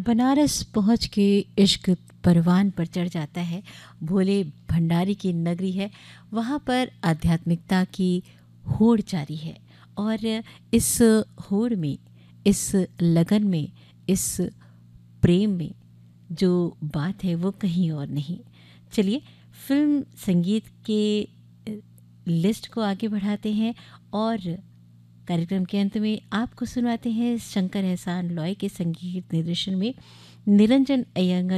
बनारस पहुँच के इश्क परवान पर चढ़ जाता है। भोले भंडारी की नगरी है, वहाँ पर आध्यात्मिकता की होड़ जारी है और इस होड़ में, इस लगन में, इस प्रेम में जो बात है वो कहीं और नहीं। चलिए फिल्म संगीत के लिस्ट को आगे बढ़ाते हैं और कार्यक्रम के अंत में आपको सुनाते हैं शंकर एहसान लॉय के संगीत निर्देशन में निरंजन अय्यंगार